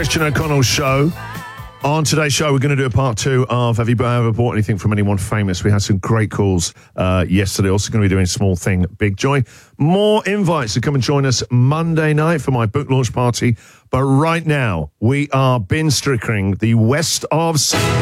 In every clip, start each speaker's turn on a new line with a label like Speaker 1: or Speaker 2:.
Speaker 1: Christian O'Connell show. On today's show, we're going to do a part 2 of Have You Ever Bought Anything from Anyone Famous? We had some great calls yesterday. Also going to be doing Small Thing, Big Joy. More invites to come and join us Monday night for my book launch party. But right now, we are bin stickering the West of...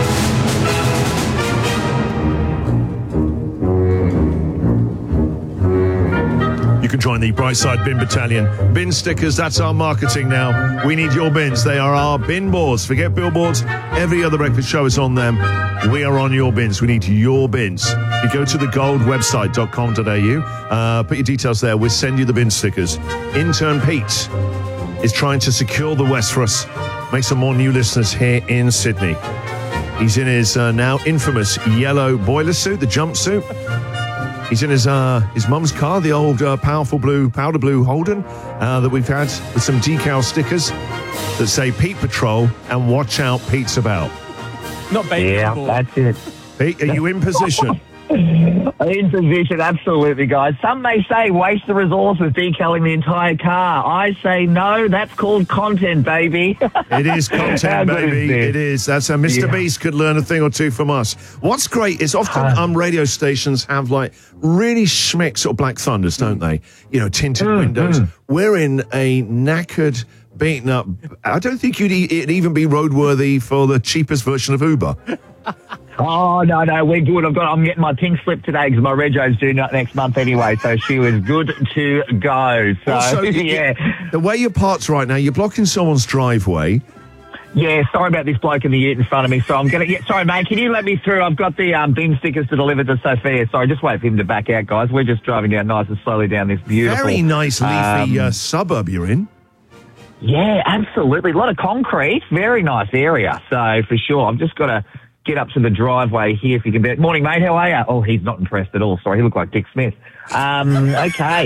Speaker 1: You can join the Brightside Bin Battalion. Bin stickers, that's our marketing now. We need your bins. They are our bin boards. Forget billboards. Every other breakfast show is on them. We are on your bins. We need your bins. You go to thegoldwebsite.com.au. Put your details there. We'll send you the bin stickers. Intern Pete is trying to secure the West for us. Make some more new listeners here in Sydney. He's in his now infamous yellow boiler suit, the jumpsuit. He's in his mum's car, the old powerful powder blue Holden that we've had with some decal stickers that say Pete Patrol and Watch Out Pete's About.
Speaker 2: Not baby.
Speaker 3: Yeah, that's it.
Speaker 1: Pete, are you in position?
Speaker 3: In position, absolutely, guys. Some may say waste the resources decaling the entire car. I say no, that's called content, baby.
Speaker 1: It is content, baby. It is. That's how Mr. Beast could learn a thing or two from us. What's great is often radio stations have like really schmick sort of Black Thunders, don't they? You know, tinted windows. We're in a knackered, beaten up... I don't think it'd even be roadworthy for the cheapest version of Uber.
Speaker 3: Oh, no, we're good. I'm getting my pink slip today because my rego's due next month anyway, so she was good to go. So,
Speaker 1: also,
Speaker 3: yeah.
Speaker 1: The way you're parked right now, you're blocking someone's driveway.
Speaker 3: Yeah, sorry about this bloke in the ute in front of me. So I'm going to get... Sorry, mate, can you let me through? I've got the bin stickers to deliver to Sophia. Sorry, just wait for him to back out, guys. We're just driving down nice and slowly down this beautiful...
Speaker 1: Very nice leafy suburb you're in.
Speaker 3: Yeah, absolutely. A lot of concrete. Very nice area. So, for sure, I've just got to get up to the driveway here if you can... Morning, mate. How are you? Oh, he's not impressed at all. Sorry, he looked like Dick Smith. Okay.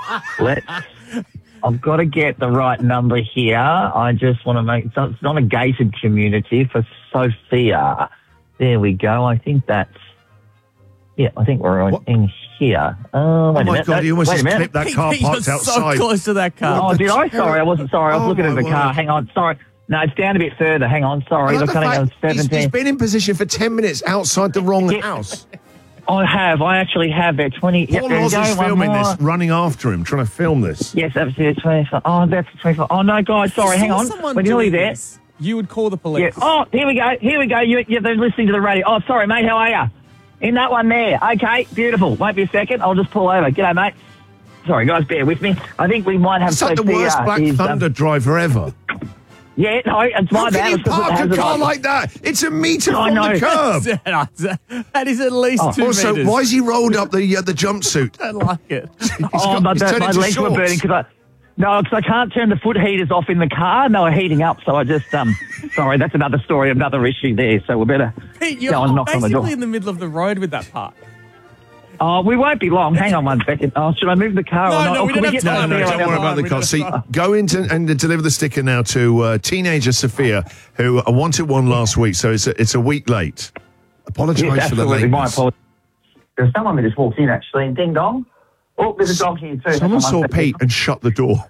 Speaker 3: I've got to get the right number here. I just want to make... It's not a gated community for Sophia. There we go. I think that's... Yeah, I think we're in here.
Speaker 1: Oh, my God, you almost just clipped that car parked outside.
Speaker 2: So close to that car.
Speaker 3: Oh, did I? Sorry, I wasn't sorry. I was looking at the car. Hang on, sorry. No, it's down a bit further. Hang on, sorry. Look, I think 17.
Speaker 1: He's been in position for 10 minutes outside the wrong house.
Speaker 3: I have. I actually have. There 20.
Speaker 1: Paul Oz is filming this, running after him, trying to film this.
Speaker 3: Yes, absolutely. 25. Oh, that's 25. Oh, no, guys, sorry. Hang on. We're nearly there.
Speaker 2: You would call the police.
Speaker 3: Yeah. Oh, here we go. They're listening to the radio. Oh, sorry, mate. How are you? In that one there. Okay, beautiful. Won't be a second. I'll just pull over. G'day, mate. Sorry, guys, bear with me. I think we might have...
Speaker 1: It's like the worst Black Thunder driver ever.
Speaker 3: Yeah, no, it's my bad.
Speaker 1: How can you park a car like that? It's a metre from the curb.
Speaker 2: That is at least 2 metres.
Speaker 1: Also, why has he rolled up the jumpsuit?
Speaker 2: I don't like it.
Speaker 3: My legs were burning because I can't turn the foot heaters off in the car. No, heating up, so I just... sorry, that's another story, another issue there, so we better
Speaker 2: Pete,
Speaker 3: go and knock on the door.
Speaker 2: basically in the middle of the road with that part.
Speaker 3: Oh, we won't be long. Hang on 1 second. Oh, should I move the car or not?
Speaker 2: No, we don't have time.
Speaker 1: No, don't worry about the car. See, go into and deliver the sticker now to teenager Sophia, who wanted one last week, so it's a week late. Apologise for the lateness.
Speaker 3: My apologies. There's someone that just walked in, actually. Ding dong. Oh, there's a dog here too.
Speaker 1: Someone saw Pete and shut the door.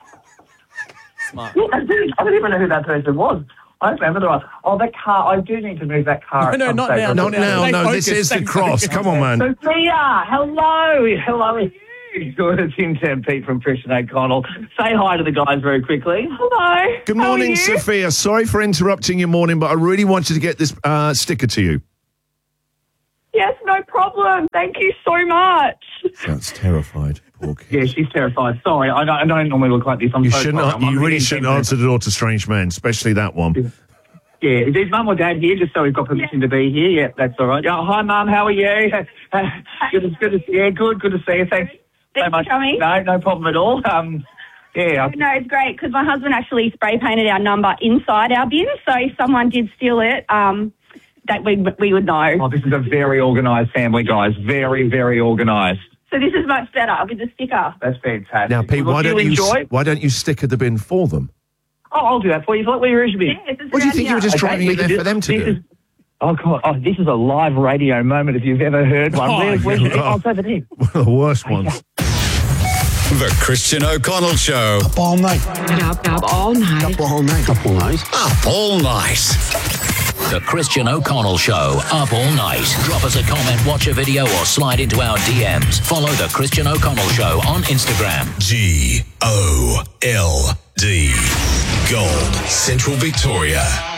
Speaker 2: Smart.
Speaker 3: Yeah, I don't even know who that person was. I don't remember. Oh, that car. I do need to move that car.
Speaker 2: No, not now.
Speaker 1: Not now. No, this is the cross. Come on, man.
Speaker 3: Sophia, hello. How are you? Good. It's Intern Pete from Christian O'Connell. Say hi to the guys very quickly. Hello.
Speaker 1: Good morning, Sophia. Sorry for interrupting your morning, but I really wanted to get this sticker to you.
Speaker 4: Yes, no problem. Thank you so much.
Speaker 1: Sounds terrified. Poor kid.
Speaker 3: Yeah, she's terrified. Sorry, I don't normally look like this.
Speaker 1: You really shouldn't answer the door to strange men, especially that one.
Speaker 3: Yeah, is his mum or dad here? Just so we've got permission to be here. Yeah, that's all right. Oh, hi, Mum. How are you? Good to see you. Thanks so much.
Speaker 4: Coming.
Speaker 3: No problem at all. Yeah.
Speaker 4: No, it's great because my husband actually spray painted our number inside our bin, so if someone did steal it, that we would know.
Speaker 3: Oh, this is a very organised family, guys. Very, very organised.
Speaker 4: So this is much better with the sticker.
Speaker 3: That's fantastic.
Speaker 1: Now, Pete, why don't you sticker the bin for them?
Speaker 3: Oh, I'll do that for you. What were your be?
Speaker 4: Yeah,
Speaker 1: What do you think you were just driving it there for them to do?
Speaker 3: Oh, God. Oh, this is a live radio moment if you've ever heard one. I'll say the name.
Speaker 1: One of the worst ones.
Speaker 5: The Christian O'Connell Show.
Speaker 6: Up all night.
Speaker 7: Up all night.
Speaker 6: Up all night. Up all night.
Speaker 5: Up all night.
Speaker 8: The Christian O'Connell Show, up all night. Drop us a comment, watch a video, or slide into our DMs. Follow The Christian O'Connell Show on Instagram.
Speaker 5: GOLD. Gold. Central Victoria.